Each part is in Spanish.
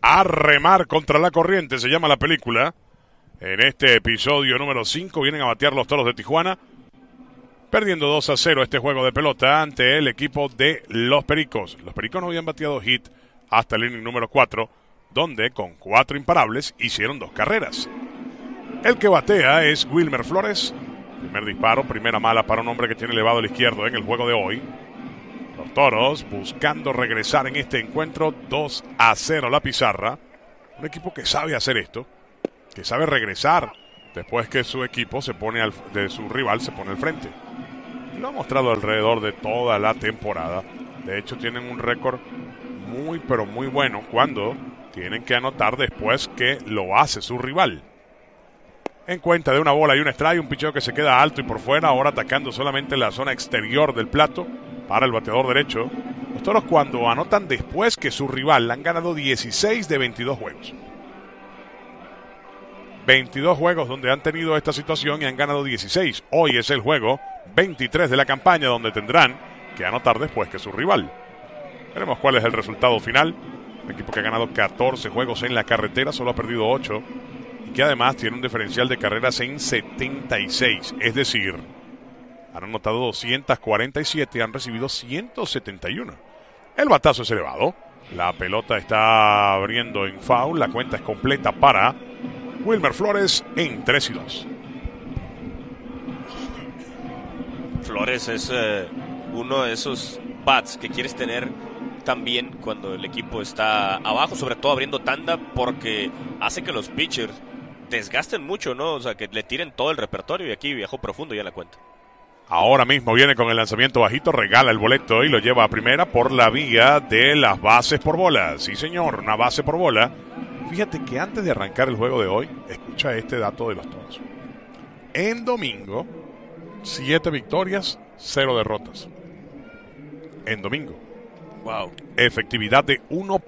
A remar contra la corriente, se llama la película. En este episodio número 5 vienen a batear los Toros de Tijuana, perdiendo 2-0 este juego de pelota ante el equipo de los Pericos. Los Pericos no habían bateado hit hasta el inning número 4, donde con 4 imparables hicieron 2 carreras. El que batea es Wilmer Flores. Primer disparo, primera mala para un hombre que tiene elevado el izquierdo en el juego de hoy. Los Toros buscando regresar en este encuentro, 2-0 la pizarra. Un equipo que sabe hacer esto, que sabe regresar después que su equipo de su rival se pone al frente. Y lo ha mostrado alrededor de toda la temporada. De hecho, tienen un récord muy pero muy bueno cuando tienen que anotar después que lo hace su rival. En cuenta de una bola y un strike, un picheo que se queda alto y por fuera, ahora atacando solamente la zona exterior del plato para el bateador derecho. Los Toros, cuando anotan después que su rival, han ganado 16 de 22 juegos. 22 juegos donde han tenido esta situación y han ganado 16. Hoy es el juego 23 de la campaña donde tendrán que anotar después que su rival. Veremos cuál es el resultado final. Un equipo que ha ganado 14 juegos en la carretera, solo ha perdido 8. Y que además tiene un diferencial de carreras en 76. Es decir, han anotado 247 y han recibido 171. El batazo es elevado. La pelota está abriendo en foul. La cuenta es completa para Wilmer Flores en 3-2. Flores es uno de esos bats que quieres tener también cuando el equipo está abajo, sobre todo abriendo tanda, porque hace que los pitchers desgasten mucho, ¿no? O sea, que le tiren todo el repertorio, y aquí viajó profundo ya la cuenta. Ahora mismo viene con el lanzamiento bajito, regala el boleto y lo lleva a primera por la vía de las bases por bola. Sí, señor, una base por bola. Fíjate que antes de arrancar el juego de hoy, escucha este dato de los Toros. En domingo, 7 victorias, 0 derrotas. En domingo. Wow. Efectividad de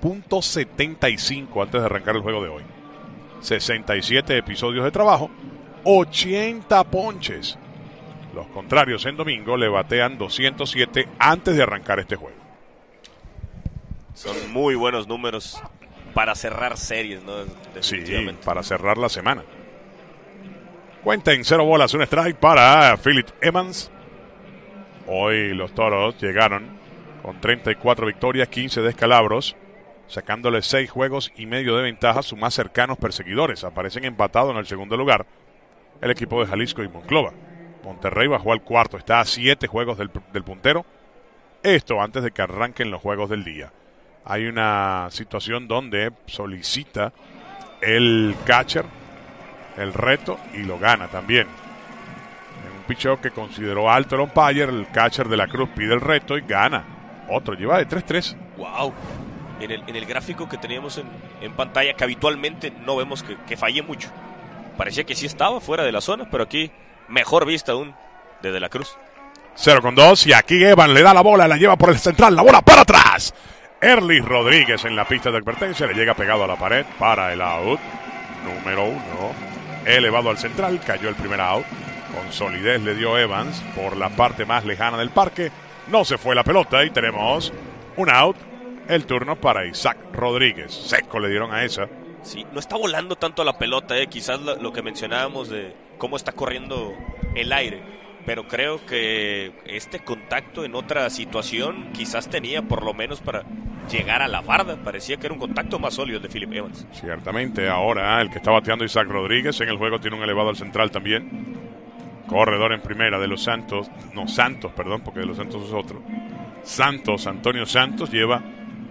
1.75 antes de arrancar el juego de hoy. 67 episodios de trabajo, 80 ponches. Los contrarios en domingo le batean 207 antes de arrancar este juego. Son muy buenos números para cerrar series, ¿no? Sí, para cerrar la semana. Cuenta en 0 bolas, un strike para Philip Evans. Hoy los Toros llegaron con 34 victorias, 15 descalabros, sacándole 6 juegos y medio de ventaja a sus más cercanos perseguidores. Aparecen empatados en el segundo lugar el equipo de Jalisco y Monclova. Monterrey bajó al cuarto, está a 7 juegos del puntero. Esto antes de que arranquen los juegos del día. Hay una situación donde solicita el catcher el reto y lo gana también. En un picheo que consideró alto el umpire, el catcher de la Cruz pide el reto y gana. Otro lleva de 3-3. Wow. En el gráfico que teníamos en pantalla, que habitualmente no vemos que falle mucho. Parecía que sí estaba fuera de la zona, pero aquí mejor vista aún de la Cruz. 0-2 y aquí Evan le da la bola, la lleva por el central, la bola para atrás. Erlis Rodríguez en la pista de advertencia, le llega pegado a la pared para el out número 1. Elevado al central, cayó el primer out. Con solidez le dio Evans por la parte más lejana del parque. No se fue la pelota y tenemos un out. El turno para Isaac Rodríguez. Seco le dieron a esa. Sí, no está volando tanto la pelota, quizás lo que mencionábamos de cómo está corriendo el aire. Pero creo que este contacto en otra situación quizás tenía por lo menos para llegar a la barda. Parecía que era un contacto más sólido el de Philip Evans. Ciertamente, ahora el que está bateando Isaac Rodríguez en el juego tiene un elevado al central también. Corredor en primera de los Santos. No, Santos, perdón, porque de los Santos es otro. Santos, Antonio Santos lleva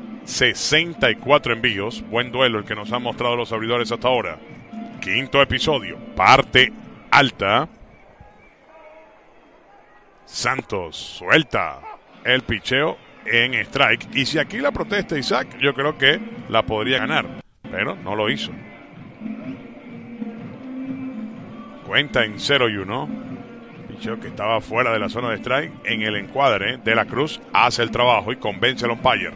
64 envíos. Buen duelo el que nos han mostrado los abridores hasta ahora. Quinto episodio, parte alta. Santos suelta el picheo en strike. Y si aquí la protesta Isaac, yo creo que la podría ganar. Pero no lo hizo. Cuenta en 0-1. Picheo que estaba fuera de la zona de strike. En el encuadre de la Cruz hace el trabajo y convence al umpire.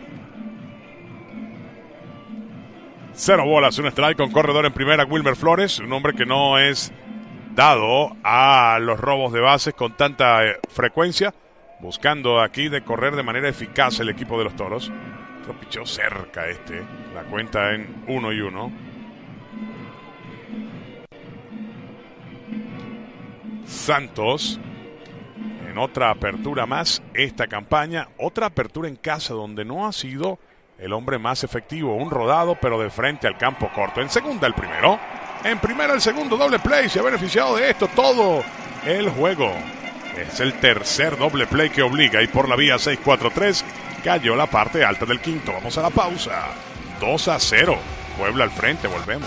0 bolas, un strike con corredor en primera, Wilmer Flores. Un hombre que no es dado a los robos de bases con tanta frecuencia, buscando aquí de correr de manera eficaz el equipo de los Toros. Otro picheo cerca La cuenta en 1-1. Santos, en otra apertura más esta campaña, otra apertura en casa donde no ha sido el hombre más efectivo, un rodado pero de frente al campo corto. En segunda el primero, en primera el segundo, doble play, se ha beneficiado de esto todo el juego. Es el tercer doble play que obliga y por la vía 6-4-3 cayó la parte alta del quinto. Vamos a la pausa. 2-0, Puebla al frente, volvemos.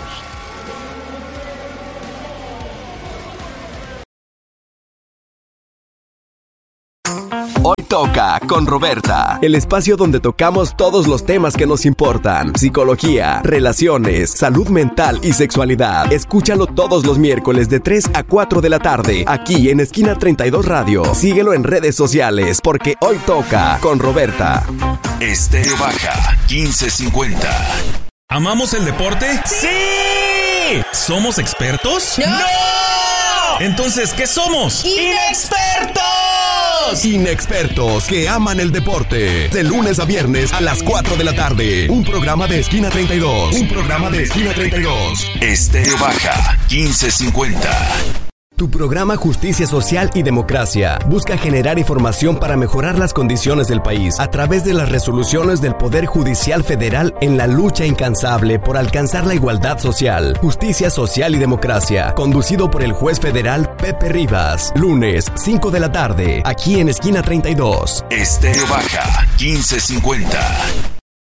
Hoy toca con Roberta, el espacio donde tocamos todos los temas que nos importan: psicología, relaciones, salud mental y sexualidad. Escúchalo todos los miércoles de 3 a 4 de la tarde, aquí en Esquina 32 Radio. Síguelo en redes sociales, porque hoy toca con Roberta. Estéreo Baja 1550. ¿Amamos el deporte? ¡Sí! ¿Somos expertos? ¡No! Entonces, ¿qué somos? ¡Inexpertos! Inexpertos que aman el deporte. De lunes a viernes a las 4 de la tarde. Un programa de Esquina 32. Un programa de Esquina 32. Estéreo Baja 1550. Tu programa Justicia Social y Democracia busca generar información para mejorar las condiciones del país a través de las resoluciones del Poder Judicial Federal en la lucha incansable por alcanzar la igualdad social. Justicia Social y Democracia, conducido por el juez federal Pepe Rivas. Lunes, 5 de la tarde, aquí en Esquina 32. Estéreo Baja 1550.